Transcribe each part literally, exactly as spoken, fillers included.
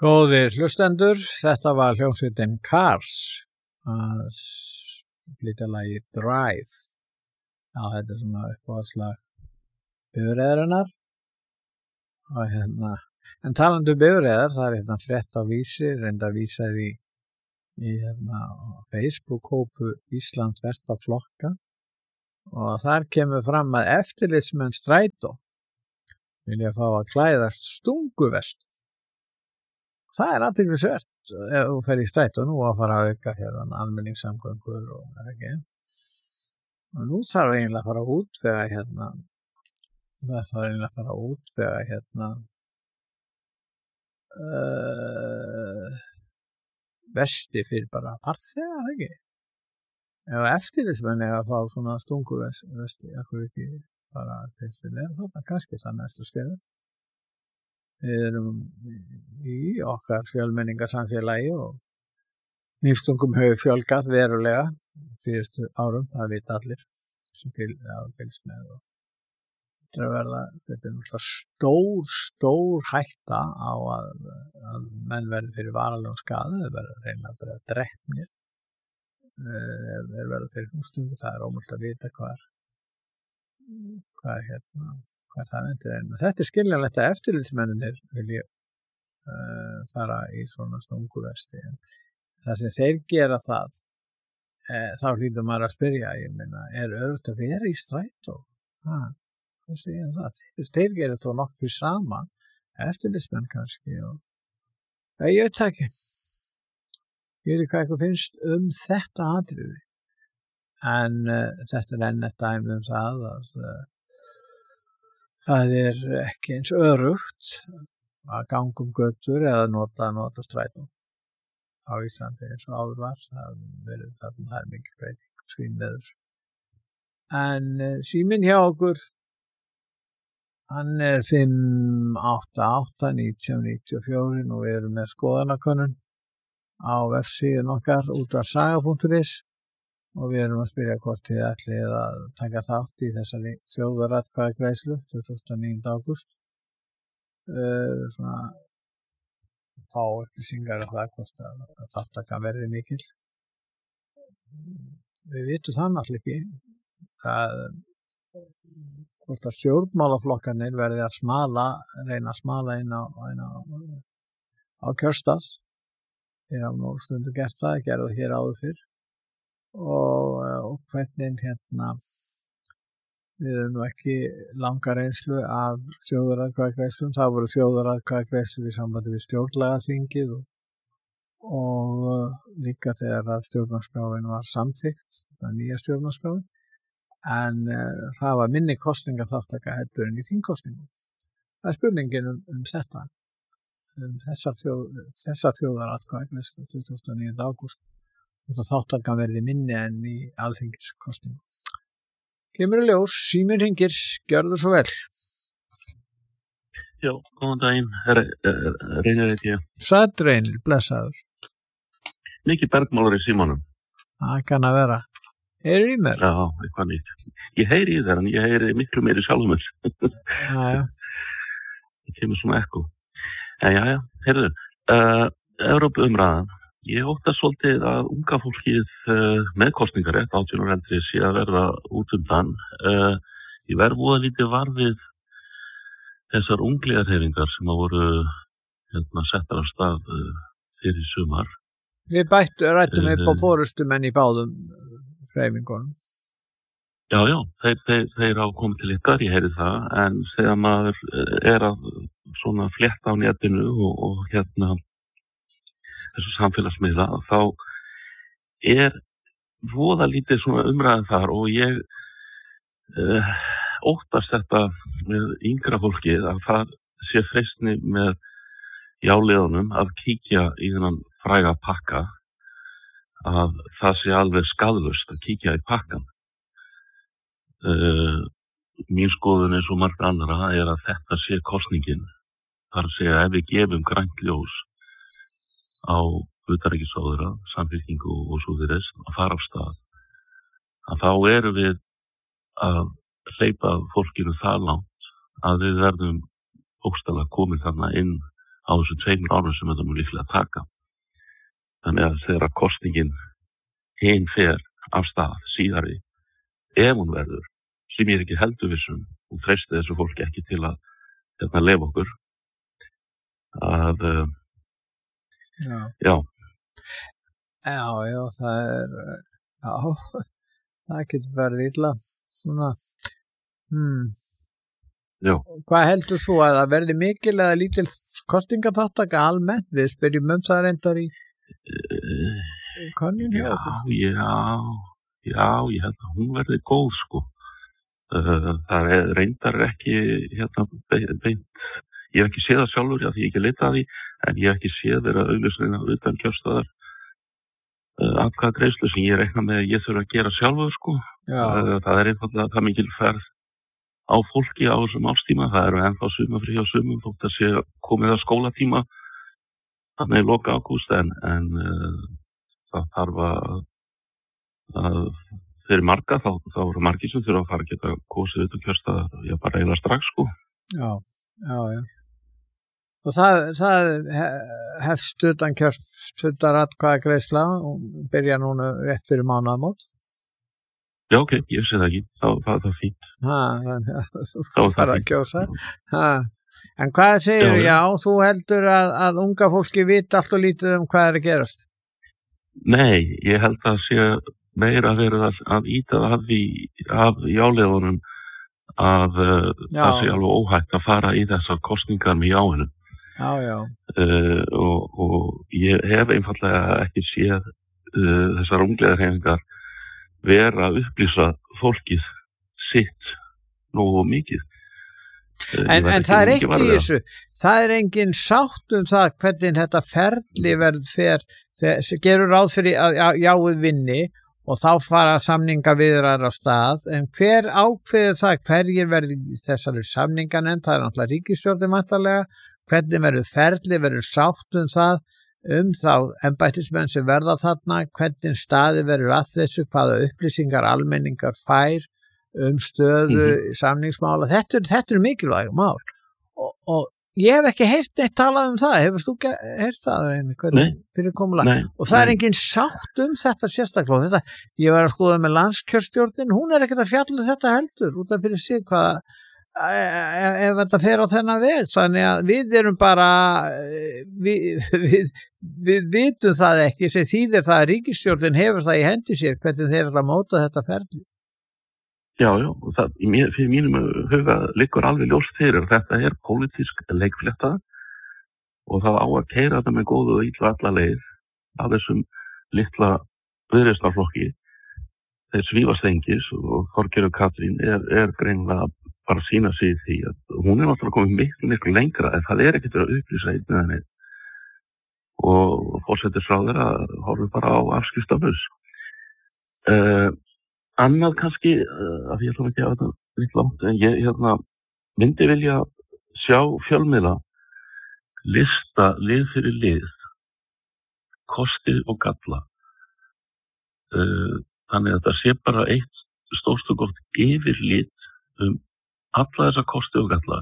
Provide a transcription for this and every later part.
Góðir hlustendur, þetta var hljómsveitin Cars að flytja lagið Drive. Já, þetta er svona uppáhaldslag bifreiðarinnar. Og hérna, en talandi um bifreiðar, það er hérna frétt á Vísi, reynda að vísa því í hérna Facebook-hópu Ísland vert að flokka. Og þar kemur fram að eftirlitsmenn Strætó vilja fá að klæðast stunguvest. Það er athyglisvert ef þú fer í Strætó nú að fara að auka hérna almenningssamgöngur og ekki. Og nú þarf eiginlega að fara út vega hérna, það þarf eiginlega að fara út vega hérna uh, vesti fyrir bara farþega, ekki? Ef eftirlitsmenn eiga að fá svona stunguvesti, akkur ekki bara þessi leir, þá kannski það næstu skrifa. Við erum í okkar fjölmenningarsamfélagi og nýstungum hefur fjölgað verulega síðustu árum, það vita allir sem fylgst með. Þetta er að verða, þetta er náttúrulega stór, stór hætta á að, að menn verði fyrir varanlegum skaða, þeir verða að reyna að vera drepnir, þeir verða fyrir hússtungum, það er ómögulegt að vita hvar, hvar hérna, hvað það endur en þetta er skiljanlegt að eftirlitsmennir vilja uh, fara í svona stunguvesti en það sem þeir gera það eh, þá hlýtur maður að spyrja ég meina, er öruggt að vera í Strætó? Ah, hvað segir það? Þeir, þeir gera þó nokkuð saman eftirlitsmenn kannski og ja, ég veit ekki ég veit hvað eitthvað finnst um þetta atriði en uh, þetta er enn eitt dæmi um það að uh, það er ekki eins örugt að ganga um götur eða nota, nota Strætó á Íslandi eins og áður var. Það verður það er mikið breyting því miður. En uh, síminn hjá okkur, hann er fimm átta átta nítján níutíu og fjögur og við erum með skoðanakönnun á vefsíðun okkar útvarpssaga punktur is. Og við erum að spyrja hvort þið ætlið að taka þátt í þessari þjóðaratkvæðagreiðslu tuttugasta og níunda ágúst. Uh, svona fá upplýsingar af það hvort að, að þátttakan verði mikil. Við vitum það náttúrulega ekki. Það, hvort að stjórnmálaflokkarnir verði að smala, reyna að smala inn á, inn á, á kjörstað. Þeir hafa nú stundu gert það, gerðu hér áður fyrr. Og, og hvernig hérna við erum nú ekki langa reynslu af þjóðaratkvæðagreiðslum, það voru þjóðaratkvæðagreiðslur í sambandi við stjórnlagaþingið og, og líka þegar að stjórnarskráin var samþykkt, það nýja stjórnarskráin, en uh, það var minni kosningaþáttaka heldur en í þingkosningum. Það er spurningin um, um þetta, um þessa, þjóð, þessa þjóðaratkvæðagreiðslu tuttugasta og níunda ágúst. Og þáttakan verði minni en í alþingiskosningu. Kemur í ljós, síminn hringir, gjörðu svo vel. Já, góðan daginn, Reynir heiti ég. Sæll Reynir, blessaður. Mikið bergmálur í símanum. Það kann að vera. Heyrir í mér? Já, eitthvað nýtt. Ég heyri í þér, en ég heyri miklu meiri sjálfum mér. Já, já. Það kemur svona ekko. Já, já, já, heyrðu, uh, Evrópu umræðan. Ég óttast svolítið að unga fólkið uh, með kosningarétt átján ára eldri sé að verða út undan. Uh, ég verð voða lítið varfið þessar ungliðarhefingar sem að voru hérna, settar af stað uh, fyrir sumar. Við bættu, rættum uh, upp á forystumenn í báðum hreyfingunum. Já, já, þeir, þeir, þeir hafa komið til ykkar, ég heyri það, en þegar maður er að svona flétta á netinu og, og hérna þessu samfélagsmiðla, þá er voða lítið svona umræðan þar og ég uh, óttast þetta með yngra fólkið að það sé freistni með jáliðunum að kíkja í þennan fræga pakka að það sé alveg skaðlaust að kíkja í pakkan. Uh, mín skoðun eins og margt annara er að þetta sé kosningin. Þar að segja ef við gefum grænt ljós á utanríkisráðherra, samfylkingu og svo virðis að fara af stað að þá erum við að hleypa fólkinu það langt að við verðum bókstaflega komin þarna inn á þessum tveimur árum sem þetta mú líklega taka. Þannig að þegar kosningin hinn fer af stað síðari, ef hún verður, sem ég er ekki heldur vissum og treysti þessu fólki ekki til að hérna lefa okkur, að uh, já. já. Já, já, það er, já, það getur verið illa, svona, hmm. Já. Hvað heldur þú að það verði mikil eða lítil kosningaþátttaka almennt? Við spyrjum um það reyndar í könnun hjá okkur. Já, já, já, ég held að hún verði góð, sko. Uh, það er reyndar ekki, hérna, beint, ég hef ekki séð það sjálfur, já, því ég ekki leita að því, en ég hef ekki séð þeirra auglýsina utan kjörstaðar uh, atkvæða greiðslu sem ég reikna með að ég þurfa að gera sjálfur, sko. Uh, það er einfaldlega það mikil ferð á fólki á þessum árstíma, það eru ennþá sumafrí á sumum, þótt að sé komið að skólatíma þannig í loka ágúst, en, en uh, það þarf að, að fyrir marga, þá, þá eru margir sem þurfa að fara að geta kosið út og kjörstaðar, já, bara eiginlega strax, sko. Já, já, já. Og það, það hefst utan kjörstundar atkvæða greiðsla og byrja núna rétt fyrir mánaðamót. Já, ok, ég sé það ekki, þá það, það er fínt. Ha, þannig að þú fara að kjósa. Ha. En hvað segir, já, já, þú heldur að, að unga fólki vita allt og lítið um hvað er að gerast? Nei, ég held að sé meira verið að, að íta af í, af í áleiðunum að uh, það sé alveg óhætt að fara í þessar kosningar með jáinu. Já, já. Uh, og, og ég hef einfallega ekki séð uh, þessar ungleiðarhefingar vera að upplýsa fólkið sitt nógu mikið. En, en það er ekki í þessu, það er engin sátt um það hvernig þetta ferli verð fer, þegar gerur ráð fyrir að jáið vinni og þá fara samningaviðrar á stað, en hver ákveður það, hverjir verður þessari samninganefnd, það er náttúrulega ríkisstjórnin væntanlega, hvernig verður ferli, verður sátt um það, um þá embættismenn sem verða þarna, hvernig staði verður að þessu, hvaða upplýsingar almenningar fær um stöðu mm-hmm. samningsmála, þetta, þetta er mikilvæg mál og, og ég hef ekki heyrt neitt talað um það, hefur þú heyrt það hvernig, fyrir komulega, og það nei. Er engin sátt um þetta sérstaklega, þetta, ég var að skoða með landskjörstjórnin, hún er ekkert að fjalla þetta heldur, út af fyrir sig hvaða ef þetta fer á þennan veg, þannig að við erum bara við, við, við vitum það ekki, sem þýðir það að ríkisstjórnin hefur það í hendi sér hvernig þeir eru að móta þetta ferli. Já, já, og það, fyrir mínum huga liggur alveg ljóst fyrir, þetta er pólitísk leikflétta og það á að keyra þetta með góðu og illa alla leið af þessum litla viðreisnarflokki, þeir svífast engis og Þorgerður Katrín er, er greinilega bara að sína sig því að hún er náttúrulega komið miklu, miklu lengra en það er ekkert að upplýsa einn eða neitt og forsætisráðherra horfir bara á afskiptalaus. Uh, annað kannski, uh, að ég ætla ekki að þetta litt langt, en ég hérna, myndi vilja sjá fjölmiðla lista lið fyrir lið, kosti og galla. Uh, þannig að þetta sé bara eitt stórt og gott yfirlit um alla þessa kosti og galla.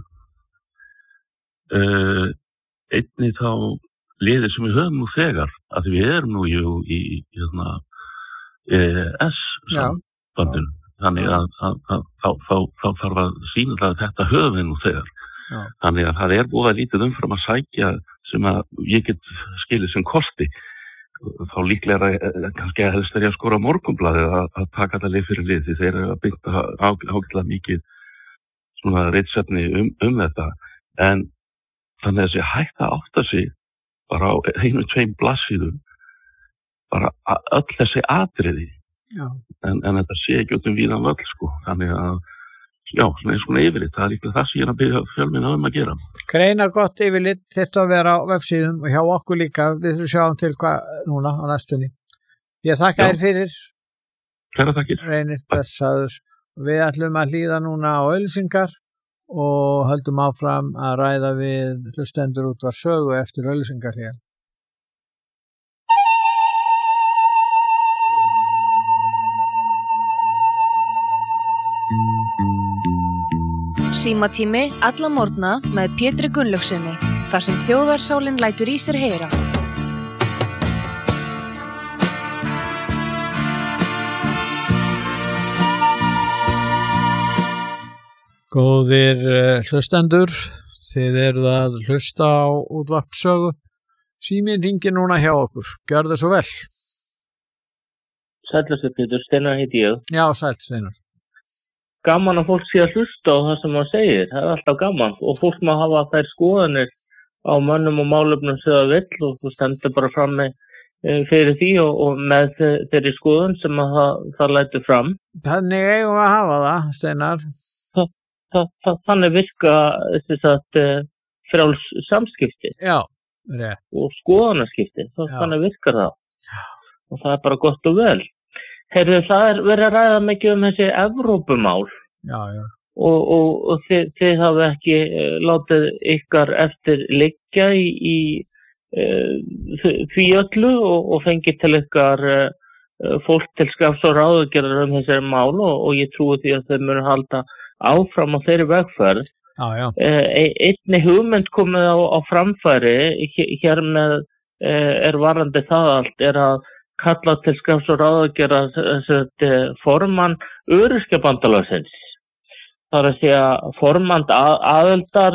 Uh, einnig þá liðir sem við höfum nú þegar, að við erum nú jú, í hérna, E E S-sambandinu. Þannig að, að, að, að þá, þá þarf að sýna að þetta höfum við nú þegar. Já. Þannig að það er búið lítið umfram að sækja sem að ég get skilið sem kosti. Þá líklega er kannski að helst er ég að skora morgunblaði að, að taka þetta lið fyrir lið því þeir eru að byggja ágætlega mikið svona reitsefni um, um þetta. En þannig að þessi hægt að átta sig bara á einu tveim blaðsíðum bara öll þessi atriði. Já. En, en þetta sé ekki út um víðan völl sko. Þannig að já, svona eins konar yfirlit, það er líka það sem ég er að byrja fjölmiðla um að gera. Greina gott yfirlit, þetta að vera á vefsíðum og hjá okkur líka, við þurfum sjáum til hvað núna á næstunni. Ég þakka þér fyrir. Hlæra þakkir. Reynir blessaður. Við ætlum að hlýða núna á auglýsingar og höldum áfram að ræða við hlustendur út var sögu eftir auglýsingar hér. Símatími alla morgna með Pétri Gunnlaugssyni. þar sem þjóðarsálin lætur í sér heyra. Góðir hlustendur, þið eruð að hlusta á útvarpssögu. Síminn hringir núna hjá okkur. Gjörðu svo vel. Sætlastur Pétur, Steinar heiti ég. Já, sæll Steinar. Gaman að fólk sé að hlusta á það sem maður segir. Það er alltaf gaman. Og fólk má hafa þær skoðanir á mönnum og málefnum sem það vill og þú stendur bara fram með, fyrir því og, og með þeirri skoðun sem að það, það lætur fram. Þannig eigum við að hafa það, Steinar. Það, það, það, þannig virka þess að frjáls samskipti. Já, rétt. Og skoðanaskipti. Þannig virkar það. Já. Og það er bara gott og vel. Heyrðu, það er verið að ræða mikið um þessi Evrópumál. Já, já. Og, og, og þið, þið hafa ekki uh, látið ykkar eftir liggja í, í uh, því öllu og, og fengið til ykkar uh, fólk til skafs og ráðagerðar um þessari mál og, og ég trúi því að þau munu halda áfram á þeirri vegferð. Já, já. Uh, einni hugmynd komið á, á framfæri hér með uh, er varandi það allt er að kalla til skafs og ráðagerðar formann öryrkjabandalagsins. Það er að segja formann að, aðildar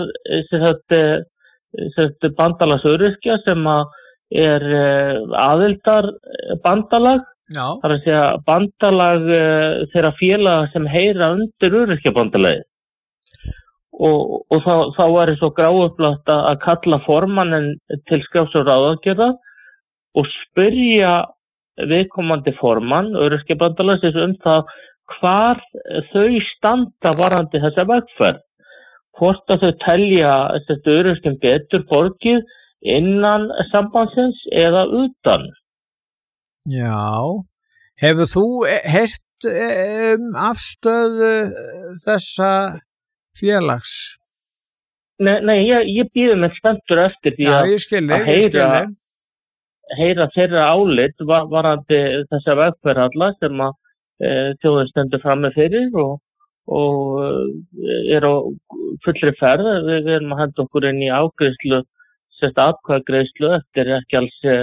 bandalags öryrkja sem að er aðildar bandalag. Já. Það er að segja bandalag þeirra félaga sem heyra undir öryrkjabandalagið. Og, og þá, þá er það svo gráupplagt að kalla formannin til skafs og ráðagerðar og spyrja viðkomandi formann öryrkjabandalagsins um það hvar þau standa varðandi þessa vegferð. Hvort að þau telja þetta öryrkjum betur borgið innan sambandsins eða utan. Já. Hefur þú heyrt um afstöðu þessa félags? Nei, nei ég, ég býði mig spenntur eftir því Já, að, ég skilji, að heyra, ég skilji. heyra þeirra álit var, varandi þessa vegferð alla sem að e, þjóðin stendur frammi fyrir og, og e, er á fullri ferð. Við, við erum að henda okkur inn í ágreiðslu, sérst atkvæðagreiðslu eftir ekki alls e,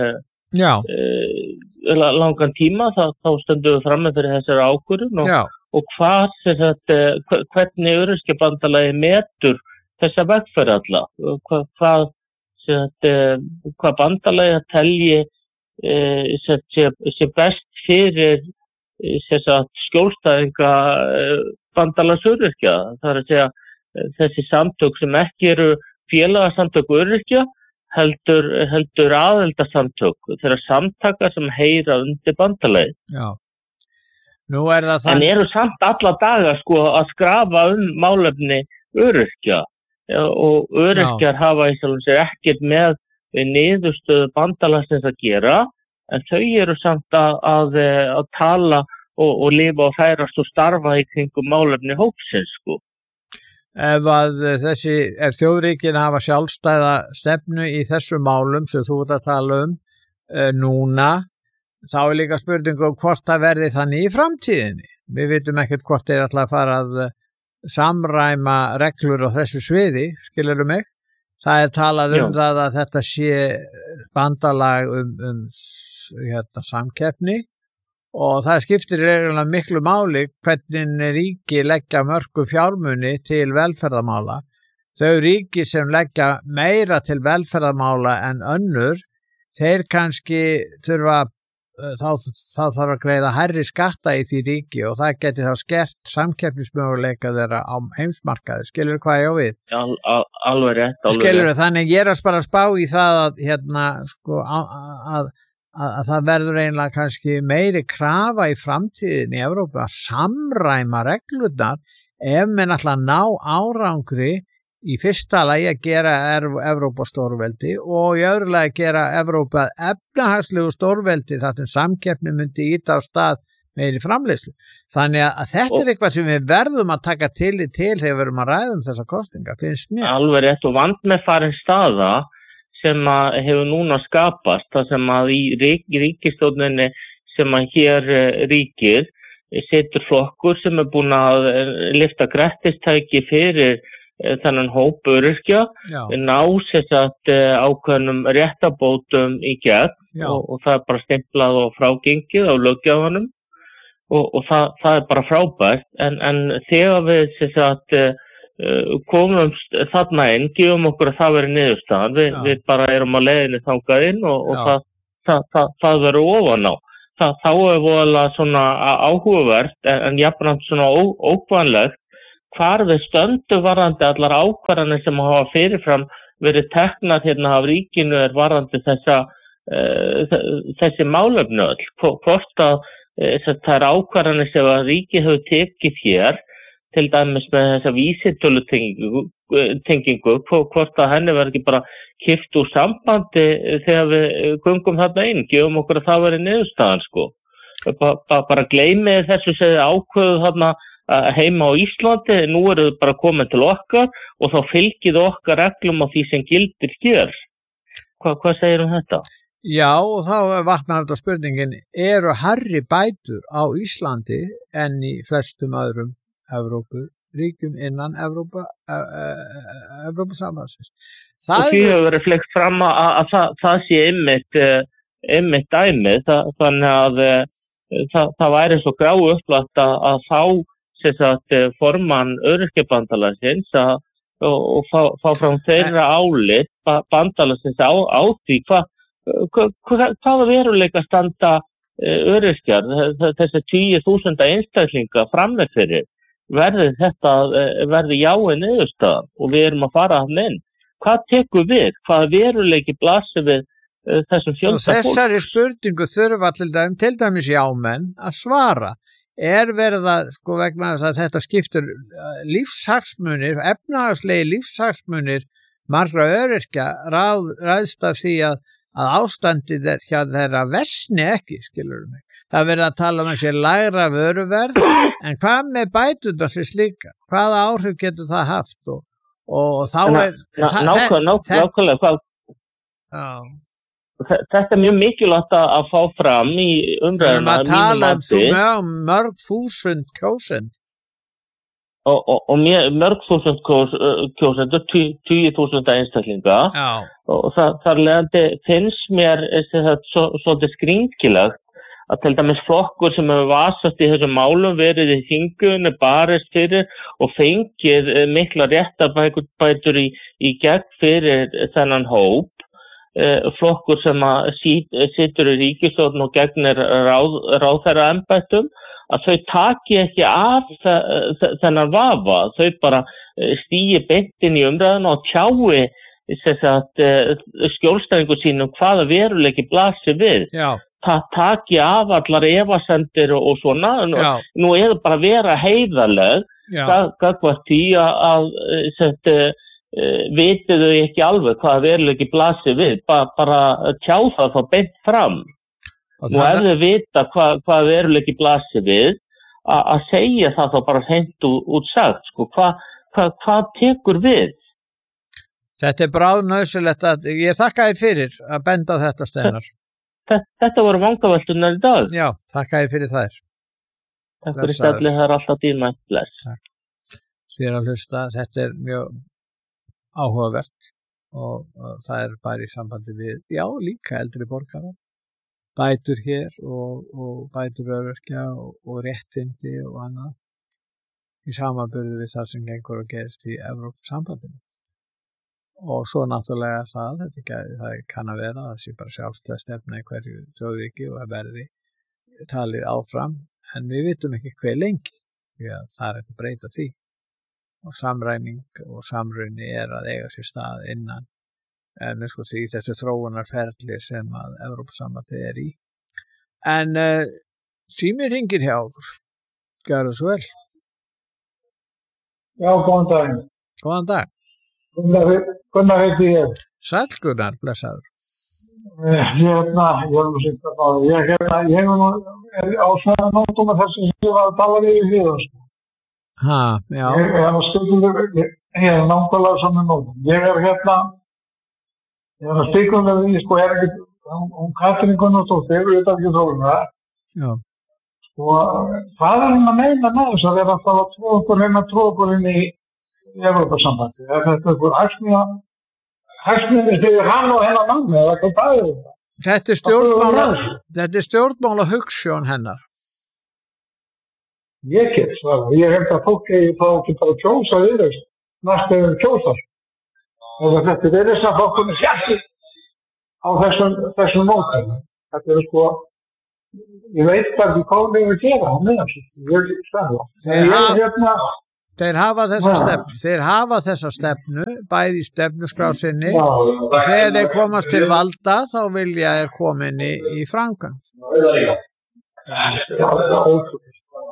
e, langan tíma, þá, þá stöndum við frammi fyrir þessari ákvörðun og, og hvað, sérst, hvernig öryrkjabandalagið metur þessa vegferð alla, hvað, hvað Sett, uh, hvað bandalagið telji uh, sé, sé best fyrir uh, skjólstæðinga uh, bandalags öryrkja. Það er að segja uh, þessi samtök sem ekki eru félagasamtök öryrkja heldur, heldur aðeldarsamtök þeirra samtaka sem heyra undir bandalagið. Já. Nú er það þann... En eru samt alla daga sko, að skrafa um málefni öryrkja. Og öryrkjar hafa í sjálfum sér ekkert með niðurstöðu bandalagsins að gera en þau eru samt að, að, að tala og, og lifa og færast og starfa í kringum málefni hópsins sko. Ef að þessi, ef þjóðríkin hafa sjálfstæða stefnu í þessum málum sem þú ert að tala um e, núna, þá er líka spurning um hvort það verði þannig í framtíðinni. Við vitum ekkert hvort þeir ætla að fara að samræma reglur á þessu sviði, skilurðu mig? Það er talað um Já. það að þetta sé bandalag um, um hérna, samkeppni og það skiptir eiginlega miklu máli hvernig ríki leggja mörgu fjármuni til velferðamála. Þau ríki sem leggja meira til velferðamála en önnur, þeir kannski þurfa Þá, þá þarf að greiða hærri skatta í því ríki og það geti þá skert samkeppnismöguleika þeirra á heimsmarkaði. Skilur hvað ég á við? Já, al, alveg rétt. Alveg Skilur rétt. Þannig ég er að bara spá í það að, hérna, sko, að, að, að, að það verður einlega kannski meiri krafa í framtíðin í Evrópu að samræma reglurnar ef menn ætla að ná árangri í fyrsta lagi að gera Evrópa stórveldi og í öðru lagi að gera Evrópa efnahagslegu stórveldi þar sem samkeppni myndi íta á stað meiri framleiðslu. Þannig að þetta er eitthvað sem við verðum að taka til í til þegar við verum að ræða um þessa kostinga, finnst mér. Alveg rétt og vandmeðfarin staða sem að hefur núna skapast, það sem að í rík, ríkisstjórninni sem að hér ríkir situr flokkur sem er búin að lyfta grettistæki fyrir þennan hóp öryrkja Já. ná sér satt ákveðnum réttabótum í gegn og, og það er bara stimplað og frágengið á löggjafanum og, og það, það er bara frábært en, en þegar við sér satt komumst þarna inn, gefum okkur að það veri niðurstaðan, við, við bara erum á leiðinni þangað inn og, og það, það, það, það verður ofan á. Það, þá er voðalega svona áhugavert en, en jafnframt svona ó, ókvæðanlegt hvar við stöndum varðandi allar ákvarðanir sem hafa fyrirfram verið teknar hérna af ríkinu er varðandi þessa, uh, þessi málefni öll. Hvort að uh, það er ákvarðanir sem að ríkið hefur tekið hér til dæmis með þessa vísitölutengingu, tengingu, hvort að henni verður ekki bara kippt úr sambandi þegar við göngum þarna inn, gefum okkur að það veri niðurstaðan sko. Ba, ba, bara gleymið þessu segði ákveðu þarna heima á Íslandi, nú eru þau bara komin til okkar og þá fylgið okkar reglum á því sem gildir hér. Hva, hvað segir um þetta? Já, og þá vaknar þetta spurningin, eru hærri bætur á Íslandi en í flestum öðrum Evrópu, ríkjum innan Evrópa, Evrópusambandsins. Og því hefur verið flekt fram að, að það, það sé einmitt, einmitt dæmið, það, þannig að það, það væri svo grá upplagt að, að fá sagt, formann öryrkjabandalagsins að, og, og fá, fá frá þeirra álit bandalagsins á, á því hva, hva, hva, hvaða veruleika standa öryrkjar, þessi tíu þúsunda einstaklinga framveg fyrir. Verði þetta, verði jáin niðurstaðan og við erum að fara hann inn. Hvað tekur við? Hvað veruleiki blasir við uh, þessum fjölda fólks? Þessari spurningu þurfa til dæmis, til dæmis jámenn að svara. Er verið að, sko vegna þess að þetta skiptur lífshagsmunir, efnahagslegi lífshagsmunir margra öryrkja ráð, ræðst af því að, að ástandið er hjá þeirra versni ekki, skilur mig. Það verið að tala um þessi lægra vöruverð, en hvað með bætundar sér slíka? Hvaða áhrif getur það haft? Og, og, og þá er... Nákvæmlega, þetta er mjög mikilvægt að fá fram í umræðuna. Það tala um mörg þúsund kjósend. Og, og, og mörg þúsund kjósendur, tíu þúsund einstaklinga. Já. Og það, þar leðandi finnst mér svolítið skringilegt að til dæmis flokkur sem hefur vasast í þessum málum verið í þingunni barist fyrir og fengið mikla réttarbætur í, í gegn fyrir þennan hóp, eh, flokkur sem að sit, situr í ríkisstjórn og gegnir ráð, ráðherra embættum, að þau taki ekki af þennan vafa, þau bara stígi beint inn í umræðuna og tjái skjólstæðingu sínum hvaða veruleiki blasir við. Já. Það taki af allar efasemdir og, og svona, nú, nú er það bara að vera heiðarleg, gagvart því að, að vitið þau ekki alveg hvaða veruleiki blasir við, ba, bara tjá það þá beint fram. Og nú ef þau vita hvað, hvaða veruleiki blasir við, að, að segja það þá bara hreint út sagt, sko, hvað hva, hva tekur við? Þetta er bráðnauðsynlegt að, ég þakka þér fyrir að benda á þetta, Steinar. Þetta voru vangaveltunar í dag. Já, þakka þér fyrir þær. Takk fyrir stefni, það er alltaf dýrmætt. Bless. Takk. Sér að hlusta, þetta er mjög áhugavert og, og það er bara í sambandi við, já, líka eldri borgara. Bætur hér og, og bætur öryrkja og, og réttindi og annað í samanburði við það sem gengur og gerist í Evrópusambandinu. Og svo náttúrulega það, þetta það kann að vera, það sé bara sjálfstæð stefna í hverju þjóðríki og að verði talið áfram, en við vitum ekki hver lengi, því að það er ekki að breyta því. Og samræning og samruni er að eiga sér stað innan, en sko því þessu þróunarferli sem að Evrópusambandið er í. En uh, sími hringir hjá okkur, gjörðu svo vel. Já, góðan dag. Góðan dag. Gunnar heiti ég. Sæll Gunnar, blessaður. Ég hérna, ég er nú sýnt að báða. Ég hérna, ég er nú á svona nótum með þessi sem ég var að tala við í fyrir. Ha, já. Ég er að stöðulega, ég er nákvæmlega svona nótum. Ég er hérna, ég er að stöðulega við, sko, ég er ekki, hún Katrín Gunnarsdóttir, ég veit ekki þórum það. Já. Sko, hvað er hún að meina með þess að vera alltaf að tróða okkur hérna, tróða okkur inn í í Evrópusambandi? Er þetta einhver hagsmuna, hagsmunir fyrir hann og hennar mann, eða hvað það er þetta? Þetta er stjórnmála, þetta er stjórnmála hugsjón hennar. Ég get svarað. Ég held að fólk eigi þá ekki bara að kjósa Viðreisn, næstu ef kjósar. Og þetta er Viðreisn að fólk komið sérst á þessum, þessum mótæðum. Þetta er sko, ég veit bara ekki hvað við erum að gera á meðan sig. Ég er ekki stærða. Þeir, ég, ha hérna, þeir hafa þessa stefnu, þeir hafa þessa stefnu, bæði í stefnuskrá sinni, já, og þegar þeir komast til valda, þá vilja þeir komin í, í framkvæmd. Já, það er ótrúlega.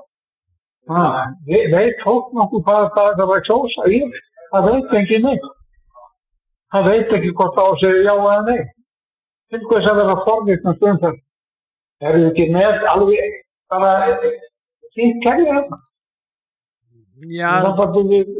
Veit fólk nokkuð hvað það var að kjósa í? Það veit ekki neitt. Það veit ekki hvort það á að segja já eða nei. Til hvers að vera forvitnast um þetta? Er það ekki með alveg bara fínt kerfi hérna? Já. Það bara við,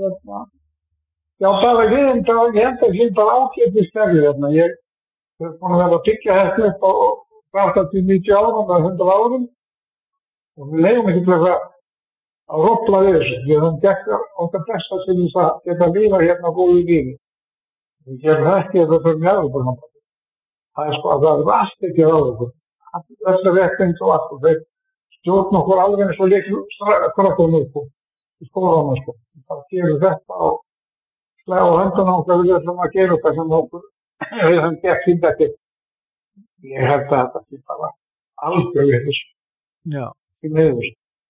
já, bara við, en það var ekki henda að hlýta ákveðis kerfi hérna. Ég er búin að vera að byggja þetta upp á áttatíu níutíu árum eða hundrað árum og við leiðum ekki til að að roppla við þessu. Við höfum gert okkar besta til þess að geta lífa hérna á góðu lífi. Við gerum það ekki ef það fyrir mjög. Það er sko að það er allt ekki á okkur. Þessi réttinn og allt. Þeir stjórn okkur alveg eins og leiklu krökkum upp í skólanum sko. Það gerir þetta og slega á höndunum okkar við ætlum að gera þetta sem okkur við höfum gert sínd ekki. Ég held að þetta er bara alveg við þessu. Já. Í miður.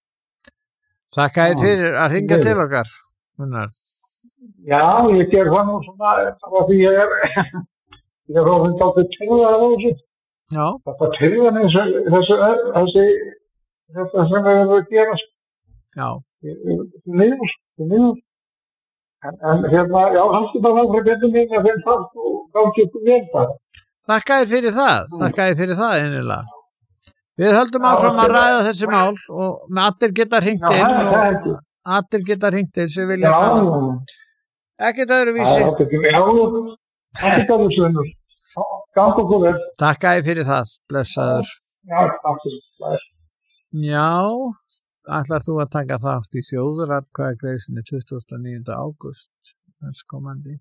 Þakka þér fyrir að hringja til okkar. Gunnar. Já, ég ger það nú svona af því ég er ég er ofinn dálítið tyrðar á þessu. Já. Þetta tyrðan þessu þessi þetta sem við erum að gera. Já. Niður, niður. En, en hérna, já, hann skal bara frá betur mig að þeim fast og gáði ekki vel bara. Þakka þér fyrir það. Þakka þér fyrir það einnilega. Við höldum áfram að ræða þessi mál og með allir geta hringt inn og allir geta hringt inn sem vilja tala. Ekkert öðruvísi. Já, ekkert öðruvísi. Gangi okkur vel. Takk að þið fyrir það, blessaður. Já, takk fyrir það. Já, ætlar þú að taka þátt í þjóðaratkvæðagreiðslunni tuttugasta og níunda ágúst næstkomandi?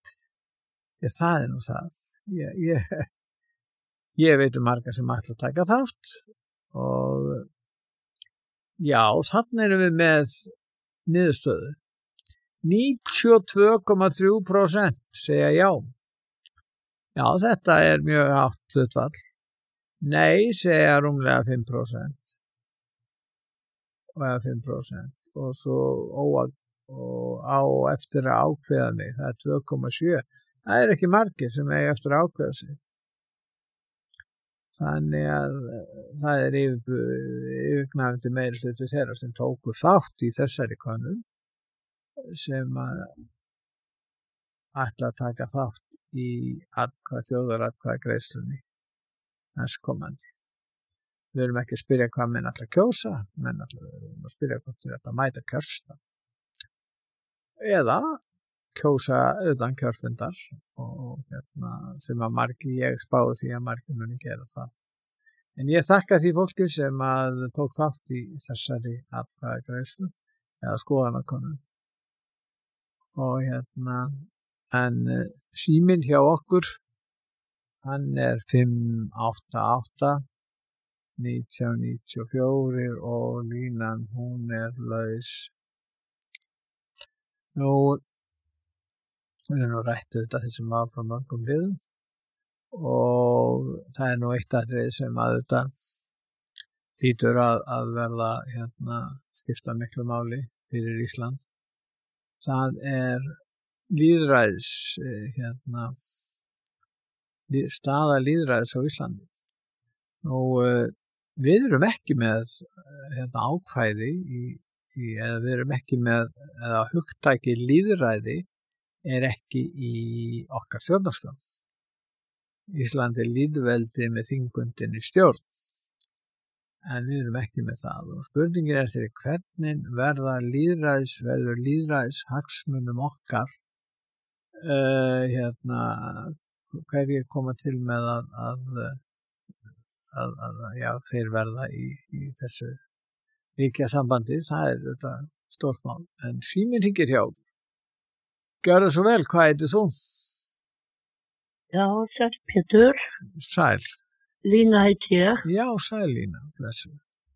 Ég, það er nú það. Ég, ég, ég veit um marga sem ætla að taka þátt og já, þannig erum við með niðurstöðu. níutíu og tvö komma þrjú prósent segja já. Já, þetta er mjög hátt hlutfall. Nei segja rúmlega fimm prósent. Og eða fimm prósent. Og svo óa, og á eftir að ákveða mig, það er tvö komma sjö. Það er ekki margir sem eiga eftir að ákveða sig. Þannig að það er yfirgnæfandi meiri hluti þeirra sem tóku þátt í þessari könnun sem að ætla að taka þátt í atkvæð, þjóðaratkvæðagreiðslunni næstkomandi. Við erum ekki að spyrja hvað menn ætla að kjósa, menn ætla að spyrja hvað þeir ætla að mæta kjörsta. Eða kjósa utan kjörfundar og hérna, sem að margi, ég spáði því að margi muni gera það. En ég þakka því fólki sem að tók þátt í þessari atkvæðagreiðslu eða skoðanakönnun. Og hérna, en síminn hjá okkur, hann er fimm átta átta nítján níutíu og fjögur og línan hún er laus. Nú, við erum nú rætt auðvitað þessum mál frá mörgum liðum og það er nú eitt atriði sem að auðvitað hlýtur að, að verða hérna, skipta miklu máli fyrir Ísland. Það er lýðræðis, hérna, staða lýðræðis á Íslandi. Nú, við erum ekki með hérna, ákvæði í, í, eða við erum ekki með, eða hugtæki lýðræði er ekki í okkar stjórnarskrá. Ísland er lýðveldi með þingbundinni stjórn, en við erum ekki með það. Og spurningin er þeirri hvernig verða lýðræðis, verður lýðræðis hagsmunum okkar, uh, hérna, hverjir koma til með að, að, að, að já, þeir verða í, í þessu ríkja sambandi, það er þetta stórt mál. En síminn hringir hjá okkur. Gjörðu svo vel, hvað heitir þú? Já, sæl Pétur, Sæl. Lína heiti ég. Já, sæl Lína, blessu.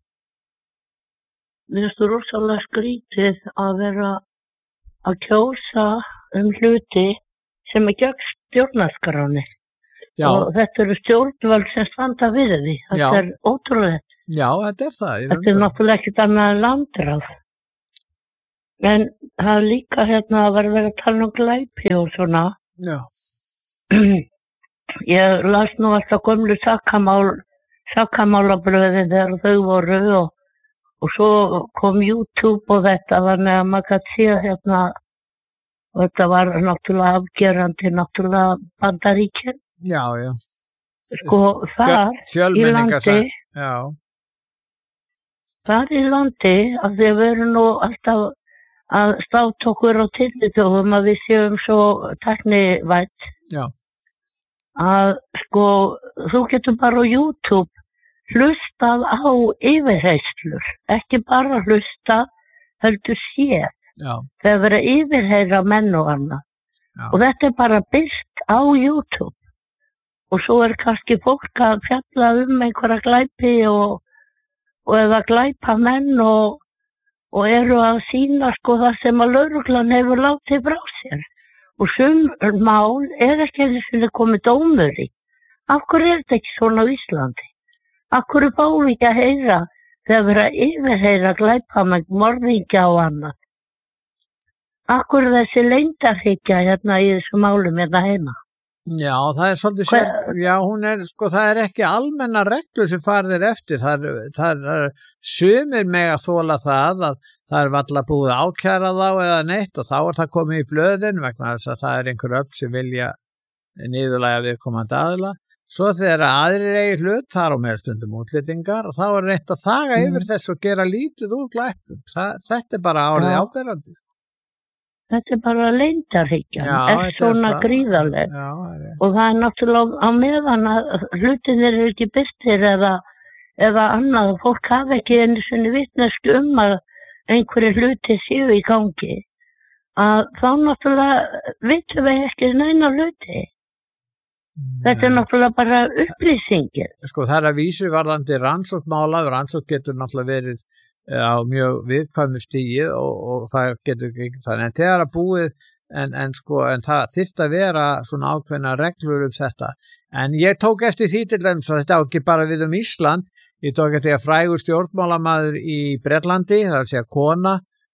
Mér finnst þú rosalega skrítið að vera að kjósa um hluti sem er gegn stjórnarskráni. Já. Og þetta eru stjórnvöld sem standa við því. Þetta Já. er ótrúlega. Já, þetta er það. Þetta er náttúrulega ekkert annað en landráð. En það er líka hérna að vera verið að tala um glæpi og svona. Já. Ég las nú alltaf gömlu sakamál, sakamálabröðin þegar þau voru og, og svo kom YouTube og þetta var með að maður gæti sé hérna og þetta var náttúrulega afgerandi náttúrulega Bandaríkin. Já, já. Sko þar í landi, já. þar í landi að því að við erum nú alltaf að státa okkur á tillitofum að við séum svo tæknivætt. Já. Að sko, þú getur bara á YouTube hlustað á yfirheyslur, ekki bara hlusta, heldur séð. Já. Þegar verið að yfirheyra menn og annað. Já. Og þetta er bara birt á YouTube. Og svo er kannski fólk að fjalla um einhverja glæpi og, og eða glæpa menn og og eru að sýna sko það sem að lögreglan hefur látið frá sér. Og sum mál er ekki einu sinni komið dómur í. Af hverju er þetta ekki svona á Íslandi? Af hverju fáum við ekki að heyra þegar við erum að yfirheyra glæpamenn, morðingja og annað? Af hverju þessi leyndarhyggja hérna í þessu málum hérna heima? Já, það er svolítið sér, já, hún er, sko, það er ekki almenna reglur sem farðir eftir, það er, það er sumir með að þóla það að það er valla búið að ákæra þá eða neitt og þá er það komið í blöðin vegna þess að það er einhver öll sem vilja niðurlægja viðkomandi aðila. Svo þegar aðrir eigi hlut, þar á meira stundum útlýtingar og þá er reynt að þaga mm. yfir þess og gera lítið úr glæpum. Það, þetta er bara árið ja. áberandi. Þetta er bara leyndarhyggjan, er svona gríðarleg. Já, er og það er náttúrulega á meðan að hlutin eru ekki byrstir eða, eða annað. Fólk hafa ekki einu sinni vitneskju um að einhverju hluti séu í gangi. Að þá náttúrulega vitum við ekki neina hluti. Þetta er náttúrulega bara upplýsingir. Sko það er að vísu varðandi rannsóknmála, rannsókn getur náttúrulega verið á mjög viðkvæmu stigi og, og það getur ekki þannig en þegar að búið en, en sko en það þyrfti að vera svona ákveðna reglur um þetta en ég tók eftir því til dæmis að þetta á ekki bara við um Ísland ég tók eftir að frægur stjórnmálamaður í Bretlandi, það er að segja kona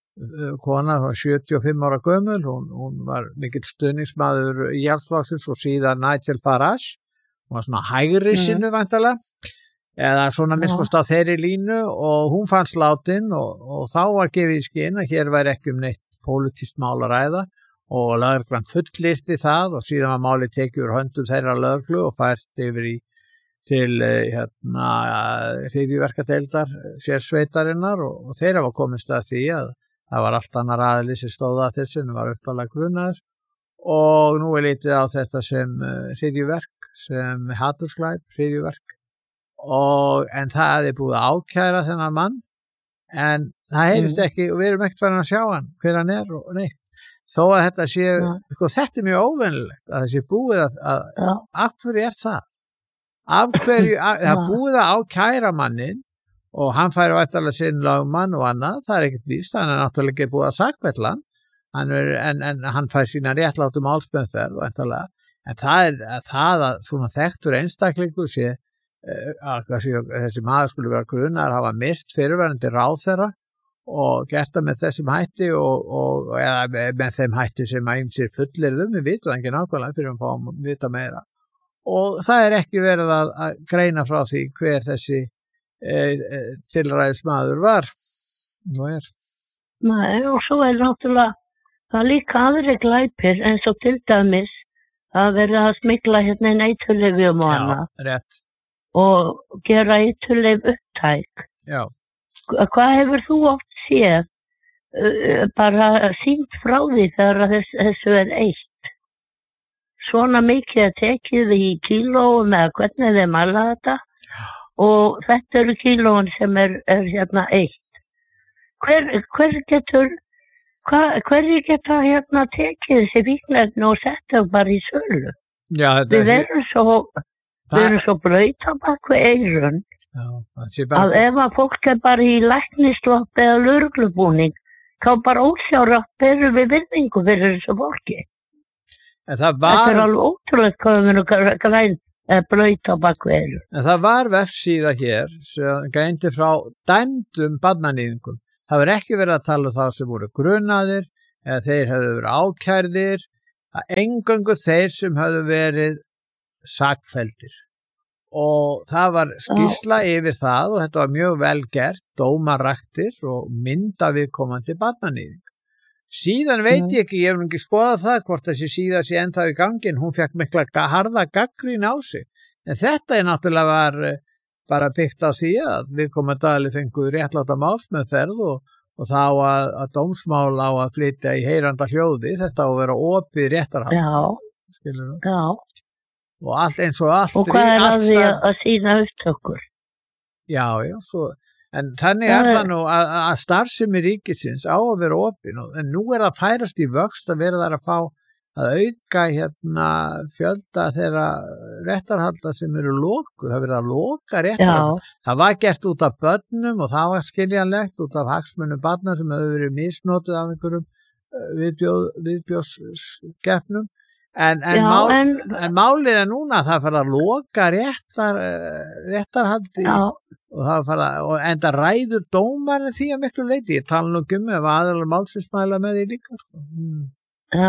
kona, hún var sjötíu og fimm ára gömul hún, hún var mikill stuðningsmaður Íhaldsflokksins og síðan Nigel Farage hún var svona hægri sinnu mm. væntanlega eða svona minnst á þeirri línu og hún fannst látin og, og þá var gefið í skinn að hér væri ekki um neitt pólitískt mál að ræða og lögreglan fullyrti það og síðan var málið tekið úr höndum þeirra lögreglu og fært yfir í til hérna hryðjuverkadeildar sérsveitarinnar og, og þeirra var komist að því að það var allt annar aðili sem stóða að þessu en var uppalega grunnaður og nú er litið á þetta sem hryðjuverk, sem hatursglæp, hryðjuverk Og, en það er búið að ákæra þennan mann en það heyrist mm. ekki og við erum ekkert farin að sjá hann hver hann er og neitt þó að þetta sé, ja. sko, þetta er mjög óvenjulegt að það sé búið að, að ja. af hverju er það? Af hverju, að, það er búið að ákæra mannin og hann færi vættalega sinn lögmann og annað, það er ekkert víst hann er náttúrulega ekki búið að sakfella hann er, en, en hann fær sína réttlátum álsbennferð og endalega en það er að það að svona þekktur einstaklingur sé að þessi maður skulle vera grunnar að hafa myrt fyrirverandi ráðherra og gert það með þessum hætti og, og eða með þeim hætti sem að ýmsir fullyrðum, við vitum ekki nákvæmlega fyrir að fá að vita meira og það er ekki verið að, að greina frá því hver þessi e, e, tilræðismadur var nú er Nei, og svo er náttúrulega það líka aðri glæpir eins og til dæmis að vera að smygla hérna inn eiturlyfjum og annað Já, rétt og gera eiturlyf upptæk. Já. Hvað hefur þú oft séð uh, bara sýnt frá því þegar þess, þessu er eitt? Svona mikið að tekið í kílóum eða hvernig þeim alla þetta Já. Og þetta eru kílóin sem er, er hérna eitt. Hver, hver getur hva, hverju geta hérna tekið þessi víknefni og setja bara í sölu? Já, þetta Við erum svo, við erum svo braut á bak við eyrun Já, það sé að bara ef að fólk er bara í læknislopp eða lögreglubúning, þá bara ósjárátt berum við virðingu fyrir þessu fólki. En það Þetta er var, alveg ótrúlega hvað við erum græn eða braut á bak við eyrun. en það var vefsíða hér sem greindi frá dæmdum barnanýðingum. Það var ekki verið að tala um þá sem voru grunaðir eða þeir hefðu verið ákærðir, að eingöngu þeir sem hefðu verið sakfelldir. Og það var skýrsla yfir það og þetta var mjög vel gert, dómaraktir og mynda viðkomandi barnanýðing. Síðan veit ég ekki, ég hef nú ekki skoðað það hvort þessi síða sé ennþá í gangin, hún fekk mikla ga- harða gagnrýni á sig. En þetta er náttúrulega var eh, bara byggt á því að viðkomandi aðili fengu réttláta málsmeðferð og, og þá að, að dómsmál á að flytja í heyranda hljóði, þetta á að vera opið réttarhald. Já, Skilurðu? já. Og allt eins og allt. Og hvað er allt að því starf- að, að sína upptökur? Já, já, svo, en þannig er Það er- það nú að, að starfsemi ríkisins á að vera opin og en nú er það færast í vöxt að vera þar að fá að auka hérna fjölda þeirra réttarhalda sem eru lokuð, það verið að loka réttarhalda. Já, Það var gert út af börnum og það var skiljanlegt út af hagsmunum barna sem hefur verið misnotuð af einhverjum eh, viðbjóð, viðbjóðskeppnum. En, en, Já, mál, en- en málið er núna að það fyrir að loka réttar, eh, réttarhaldi já, og það var að, og enda ræður dómarinn því að miklu leiti. Ég tala nú ekki um ef aðalega málsins mæla með því líka. Sko. Mm. já.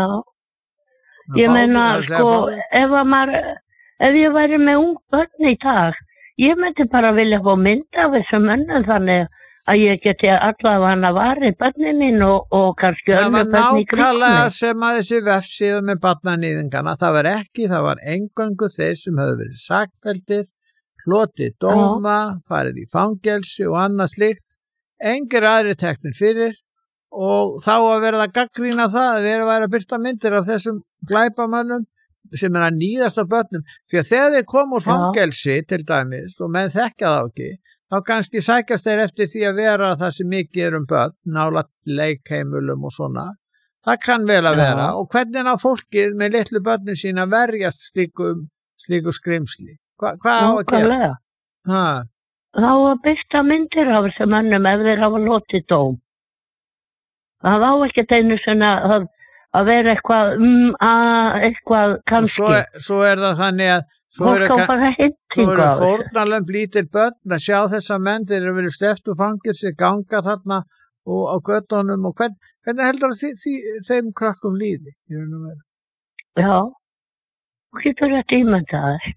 Það Ég báðu- meina, það er að segja sko, báðu. ef að maður, ef ég væri með ung börn í dag, ég myndi bara vilja fá mynd af þessum mönnum þannig að ég geti allavega varið börnin mín og, og kannski Það önnur var börn í kring nákvæmlega mig. sem að þessi vefsíða með barnanýðingana, það var ekki, það var eingöngu þeir sem höfðu verið sakfelldir, hlotið dóma, farið í fangelsi og annað slíkt, engir aðri teknir fyrir og þá að verða að gaggrýna það að vera að vera að byrta myndir af þessum glæpamönnum sem er að nýðast af börnum, fyrir að þegar þeir kom úr Já. fangelsi til dæmis og menn þekkja þá ekki, þá kannski sækjast þeir eftir því að vera það sem mikið er um börn, nálægt leikheimulum og svona. Það kann vel að Já. vera og hvernig á fólkið með litlu börnin sín að verjast slíkum, slíku skrimsli? Hva, hvað á að gera? Nákvæmlega. Ha, Þá að byrta myndir af þessum mönnum ef þeir hafa lotið dóm. Það á ekkert einu svona að, að vera eitthvað, um, að, eitthvað og kannski. svo, svo er það þannig að svo Fólk eru, á ka- bara svo hintingu eru á þessu. fórnarlömb lítil börn að sjá þessa menn, þeir eru verið sleppt úr fangelsi, ganga þarna og á göttunum og hvern, hvernig heldur því, því, þeim krakkum líði? Í raun og veru? Já, þú getur þetta ímyndaðir.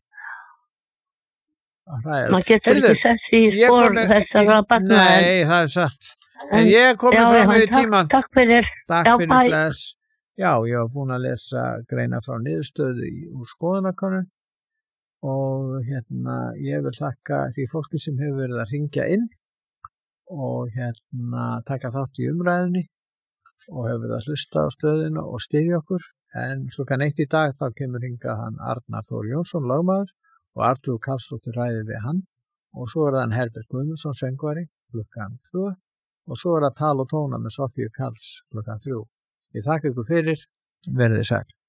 Það er Maður getur Heyrðu, ekki sett sig í ég spór kom með- þessara barna. en- Nei, það er satt. En en- ég er komið já, fram já, yfir takk- tíman. Takk fyrir. Takk Já, fyrir bæ. bless. Já, ég var búin að lesa greina frá niðurstöðu í, úr skoðanakönnun og hérna ég vil þakka því fólki sem hefur verið að ringja inn og hérna taka þátt í umræðinni og hefur verið að hlusta á stöðinu og styðja okkur. En klukkan eitt í dag þá kemur hingað hann Arnar Þór Jónsson, lögmaður og Artur Karlsdóttir ræðir við hann og svo er það hann Herbert Guðmundsson, söngvari, klukkan tvö og svo er það tal og tóna með Sofíu Karls klukkan þrjú. Ég þakka ykkur fyrir, verið þið sæl.